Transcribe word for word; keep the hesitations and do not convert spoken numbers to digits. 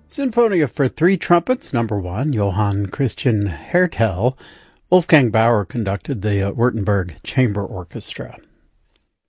Sinfonia for Three Trumpets, number one, Johann Christian Hertel. Wolfgang Bauer conducted the uh, Württemberg Chamber Orchestra.